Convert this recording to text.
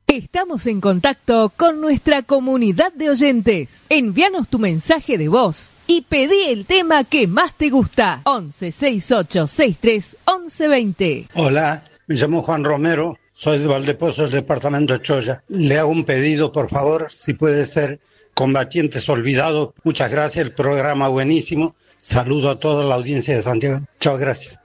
Estamos en contacto con nuestra comunidad de oyentes. Envíanos tu mensaje de voz y pedí el tema que más te gusta. 11 68 63 11 20. Hola, me llamo Juan Romero, soy de Valdepozo, del departamento de Choya. Le hago un pedido, por favor, si puede ser Combatientes Olvidados. Muchas gracias, el programa buenísimo. Saludo a toda la audiencia de Santiago. Chao, gracias.